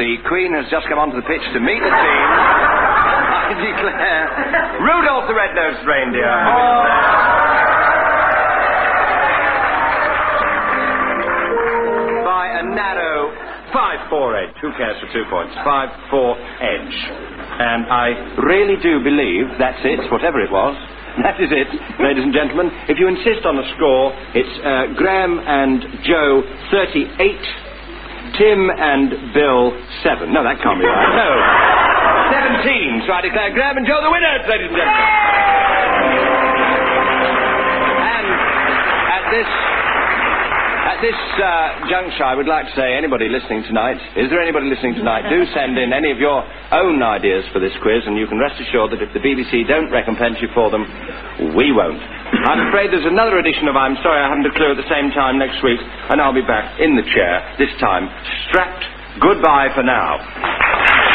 The Queen has just come onto the pitch to meet the team. I declare, Rudolph the Red-Nosed Reindeer. By a narrow 5-4 edge. Who cares for 2 points? 5-4 edge. And I really do believe that's it, whatever it was. That is it, ladies and gentlemen. If you insist on a score, it's Graham and Joe 38, Tim and Bill 7. No, that can't be right. No. 17. So I declare Graham and Joe the winners, ladies and gentlemen. And at this juncture, I would like to say, anybody listening tonight, is there anybody listening tonight? Do send in any of your own ideas for this quiz, and you can rest assured that if the BBC don't recompense you for them, we won't. I'm afraid there's another edition of I'm Sorry I Haven't a Clue at the same time next week, and I'll be back in the chair, this time strapped. Goodbye for now.